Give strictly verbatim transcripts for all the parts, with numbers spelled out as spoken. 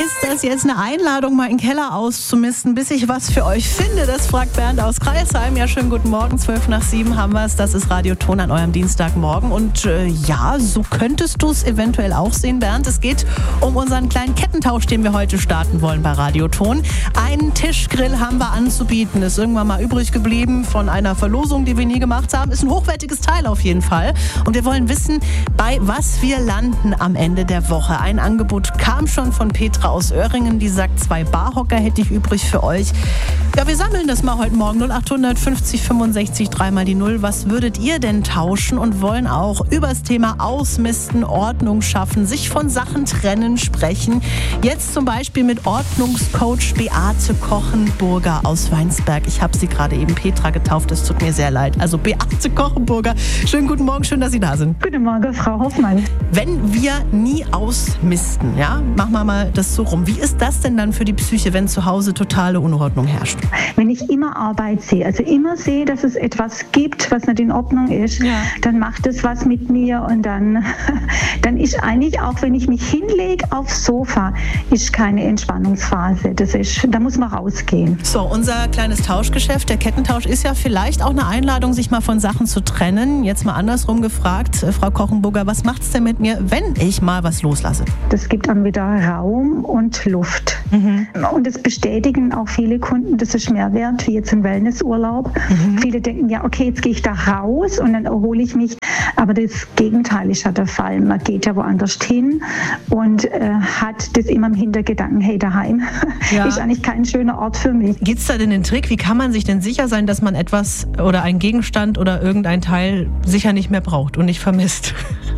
Ist das jetzt eine Einladung, mal in den Keller auszumisten, bis ich was für euch finde? Das fragt Bernd aus Crailsheim. Ja, schönen guten Morgen, zwölf nach sieben haben wir es. Das ist Radioton an eurem Dienstagmorgen. Und äh, ja, so könntest du es eventuell auch sehen, Bernd. Es geht um unseren kleinen Kettentausch, den wir heute starten wollen bei Radioton. Einen Tischgrill haben wir anzubieten. Ist irgendwann mal übrig geblieben von einer Verlosung, die wir nie gemacht haben. Ist ein hochwertiges Teil auf jeden Fall. Und wir wollen wissen, bei was wir landen am Ende der Woche. Ein Angebot kam schon von Petra aus Öhringen, die sagt, zwei Barhocker hätte ich übrig für euch. Ja, wir sammeln das mal heute Morgen. null acht fünfzig fünfundsechzig drei mal die null. Was würdet ihr denn tauschen? Und wollen auch über das Thema Ausmisten, Ordnung schaffen, sich von Sachen trennen, sprechen. Jetzt zum Beispiel mit Ordnungscoach Beate Kochenburger aus Weinsberg. Ich habe sie gerade eben Petra getauft, es tut mir sehr leid. Also Beate Kochenburger, schönen guten Morgen, schön, dass Sie da sind. Guten Morgen, Frau Hoffmann. Wenn wir nie ausmisten, ja, machen wir mal das so rum. Wie ist das denn dann für die Psyche, wenn zu Hause totale Unordnung herrscht? Wenn ich immer Arbeit sehe, also immer sehe, dass es etwas gibt, was nicht in Ordnung ist, ja, dann macht es was mit mir und dann, dann ist eigentlich, auch wenn ich mich hinlege aufs Sofa, ist keine Entspannungsphase. Das ist, da muss man rausgehen. So, unser kleines Tauschgeschäft, der Kettentausch, ist ja vielleicht auch eine Einladung, sich mal von Sachen zu trennen. Jetzt mal andersrum gefragt, äh, Frau Kochenburger, was macht's denn mit mir, wenn ich mal was loslasse? Das gibt dann wieder Raum und Luft. Mhm. Und das bestätigen auch viele Kunden, das ist mehr wert, wie jetzt ein Wellnessurlaub. Mhm. Viele denken, ja, okay, jetzt gehe ich da raus und dann erhole ich mich. Aber das Gegenteil ist ja der Fall. Man geht ja woanders hin und äh, hat das immer im Hintergedanken, hey, daheim ja. ist eigentlich kein schöner Ort für mich. Gibt's da denn den Trick? Wie kann man sich denn sicher sein, dass man etwas oder einen Gegenstand oder irgendein Teil sicher nicht mehr braucht und nicht vermisst?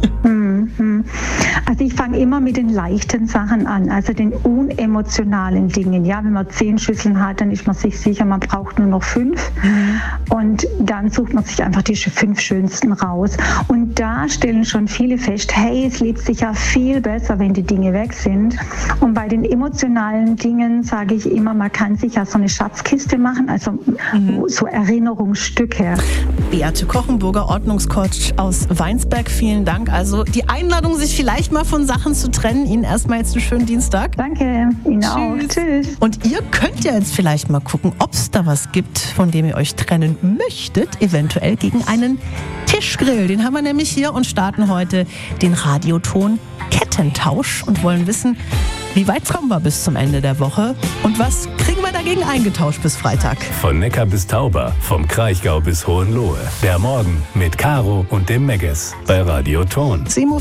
Mhm. Also ich fange immer mit den leichten Sachen an, also den unemotionalen Dingen. Ja, wenn man zehn Schüsseln hat, dann ist man sich sicher, man braucht nur noch fünf. Mhm. Und dann sucht man sich einfach die fünf schönsten raus. Und da stellen schon viele fest, hey, es lebt sich ja viel besser, wenn die Dinge weg sind. Und bei den emotionalen Dingen sage ich immer, man kann sich ja so eine Schatzkiste machen, also mhm. so Erinnerungsstücke. Beate Kochenburger, Ordnungscoach aus Weinsberg, vielen Dank. Also die Einladung, sich vielleicht mal von Sachen zu trennen. Ihnen erstmal jetzt einen schönen Dienstag. Danke, Ihnen Tschüss. Auch. Tschüss. Und ihr könnt ja jetzt vielleicht mal gucken, ob es da was gibt, von dem ihr euch trennen möchtet. Eventuell gegen einen Tischgrill. Den haben wir nämlich hier und starten heute den Radioton Kettentausch und wollen wissen, wie weit kommen wir bis zum Ende der Woche und was kriegen wir dagegen eingetauscht bis Freitag? Von Neckar bis Tauber, vom Kraichgau bis Hohenlohe. Der Morgen mit Caro und dem Megges bei Radioton.